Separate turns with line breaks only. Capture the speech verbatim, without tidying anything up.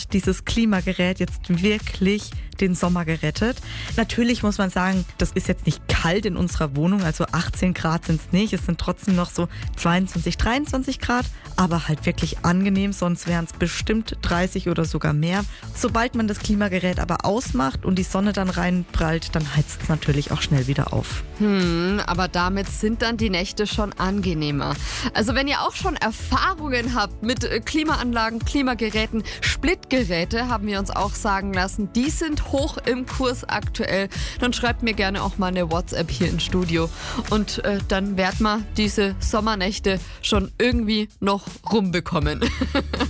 hat dieses Klimagerät jetzt wirklich den Sommer gerettet. Natürlich muss man sagen, das ist jetzt nicht kalt in unserer Wohnung, also achtzehn Grad sind es nicht. Es sind trotzdem noch so zweiundzwanzig, dreiundzwanzig Grad, aber halt wirklich angenehm, sonst wären es bestimmt dreißig oder sogar mehr. Sobald man das Klimagerät aber ausmacht und die Sonne dann reinprallt, dann heizt es natürlich auch schnell wieder auf.
Hm, aber damit sind dann die Nächte schon angenehmer. Also wenn ihr auch schon Erfahrungen habt mit äh, Klimaanlagen, Klimageräten, Splitgeräte, haben wir uns auch sagen lassen, die sind hoch im Kurs aktuell, dann schreibt mir gerne auch mal eine WhatsApp hier ins Studio und äh, dann werden wir diese Sommernächte schon irgendwie noch rumbekommen.